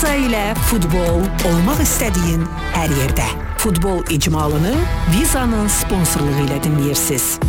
Viza ilə futbol olmaq istədiyin hər yerdə. Futbol icmalını Viza'nın sponsorluğu ilə dinləyirsiniz.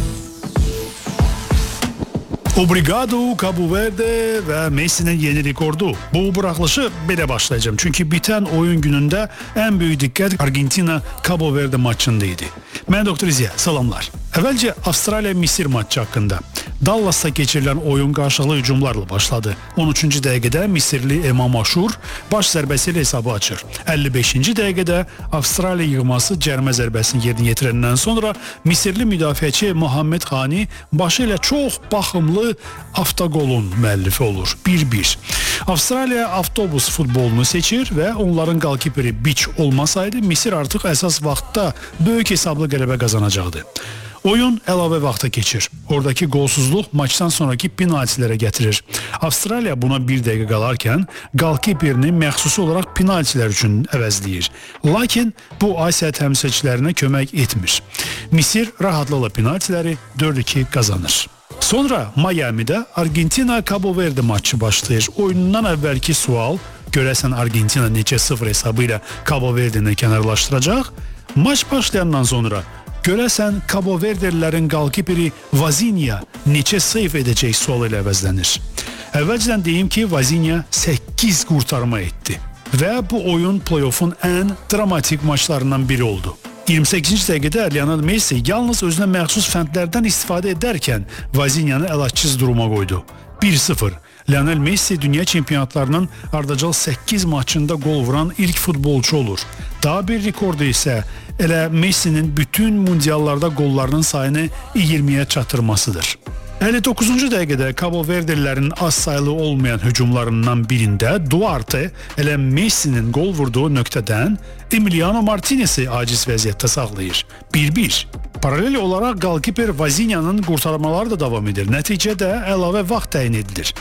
Obrigado Cabo Verde ve Messi'nin yeni rekordu. Bu buraxılışı belə başlayacağım. Çünkü biten oyun gününde en büyük dikkat Argentina Cabo Verde maçındaydı. Ben Doktor İziya, salamlar. Əvvəlcə Avstraliya-Misir maçı haqqında. Dallas'ta geçirilen oyun qarşılıqlı hücumlarla başladı. 13-cü dəqiqədə Misirli Emam Aşur baş zərbəsiyle hesabı açır. 55-ci dəqiqədə Avstraliya yığması cərmə zərbəsini yerinə yetirəndən sonra Misirli müdafiəçi Muhammed Hani başı ilə çox baxımlı avtogolun müəllifi olur. 1-1. Avstraliya avtobus futbolunu seçir və onların qalkiperi Biç olmasaydı Misir artıq əsas vaxtda böyük hesablı qələbə qazanacaqdı. Oyun əlavə vaxta keçir. Oradakı golsuzluq maçdan sonraki penaltilərə gətirir. Avstraliya buna bir dəqiqə qalarkən qalkiperini məxsusi olaraq penaltilər üçün əvəzləyir. Lakin bu Asiya təmsilçilərinə kömək etmir. Misir rahatlıqla penaltiləri 4-2 kazanır. Sonra Miami'də Argentina-Cabo Verde maçı başlayır. Oyunundan əvvəlki sual, görəsən Argentina neçə 0 hesabı ilə Cabo Verde'ni kənarlaşdıracaq? Maç başlayandan sonra görəsən Cabo Verdelilərin qalkiperi Vazinha neçə seyf edəcək sual ilə əvəzlənir. Əvvəlcədən deyim ki, Vazinha 8 qurtarma etdi və bu oyun play-off'un ən dramatik maçlarından biri oldu. 28-ci dəqiqədə Lionel Messi yalnız özünə məxsus fəndlərdən istifadə edərkən Vazinhanı əlacısız duruma qoydu. 1-0. Lionel Messi dünya çempionatlarının ardıcıl 8 maçında gol vuran ilk futbolçu olur. Daha bir rekordu isə elə Messi'nin bütün mundiallarda gollarının sayını 20'ye çatırmasıdır. 59-cu dəqiqədə Cabo Verdelilərin az sayılı olmayan hücumlarından birində Duarte elə Messi'nin gol vurduğu nöqtədən Emiliano Martinez'i aciz vəziyyətdə saxlayır. 1-1. Paralel olaraq qalkiper Vazinhanın qurtarmaları da davam edir. Nəticədə əlavə vaxt təyin edilir.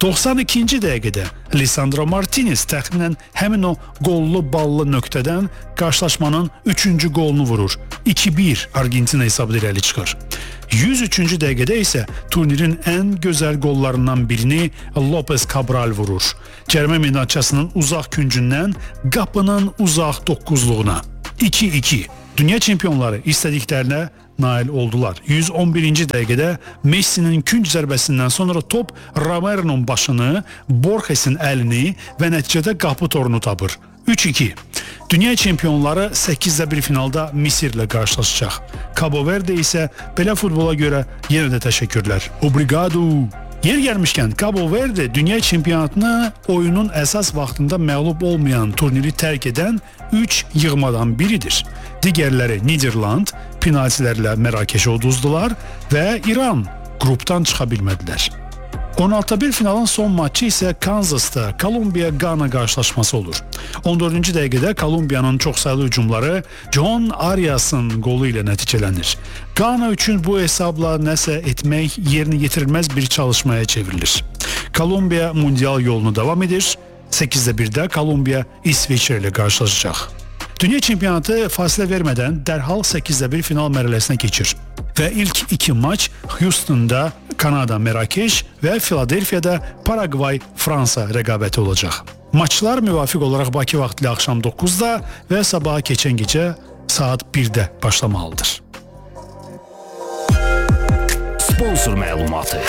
92-ci dəqiqədə Lisandro Martinez təxminən həmin o gollu ballı nöqtədən qarşılaşmanın 3-cü golunu vurur. 2-1 Argentina hesabı irəli çıxır. 103-cü dəqiqədə isə turnirin ən gözəl qollarından birini Lopez Cabral vurur. Cərmə meydançasının uzaq küncündən qapının uzaq 9'luğuna. 2-2. Dünya çempionları istədiklərinə nail oldular. 111-ci dəqiqədə Messi'nin künc zərbəsindən sonra top Romero'nun başını, Borges'in əlini və nəticədə qapı torunu tapır. 3-2. Dünya çempionları 8-1 finalda Misirlə qarşılaşacaq. Cabo Verde isə belə futbola görə yenə də təşəkkürlər. Obrigado. Yer gəlmişkən Cabo Verde dünya çempionatını oyunun əsas vaxtında məğlub olmayan turniri tərk edən 3 yığmadan biridir. Digərləri Niderland penaltilərlə Mərakeşi uduzdular və İran qrupdan çıxa bilmədilər. 16-1 finalın son maçı isə Kansas'ta Kolumbiya-Gana qarşılaşması olur. 14-cü dəqiqədə Kolumbiyanın çox sayılı hücumları John Arias'ın qolu ilə nəticələnir. Gana üçün bu hesabla nəsə etmək yerinə yetirilməz bir çalışmaya çevrilir. Kolumbiya mundial yolunu davam edir. 8-1'də Kolumbiya İsveçrə ilə qarşılaşacaq. Dünya çempionatı fasilə vermədən dərhal 8-1 final mərhələsinə keçir. Və ilk 2 maç Houston'da Kanada Mərakeş və Filadelfiyada Paragvay Fransa rəqabəti olacaq. Maçlar müvafiq olaraq Bakı vaxtı axşam 9'da və sabaha keçən gecə saat 1'də başlamalıdır. Sponsor məlumatı.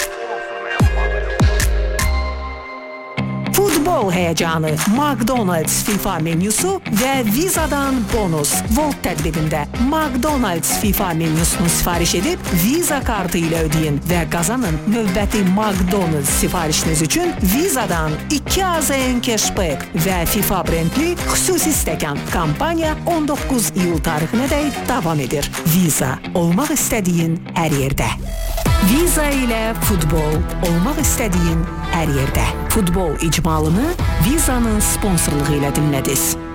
Futbol həyəcanı, McDonald's FIFA menüsü və Viza'dan bonus. Volt tədbirində McDonald's FIFA menüsünü sifariş edib Visa kartı ilə ödeyin və qazanın növbəti McDonald's sifarişiniz üçün Viza'dan 2 AZN cashback və FIFA brendli xüsusi stəkan. Kampaniya 19 iyul tarixinədək davam edir. Visa, olmaq istədiyin hər yerdə. Viza ilə futbol olmaq istədiyin hər yerdə. Futbol icmalını Viza'nın sponsorluğu ilə dinlədiniz.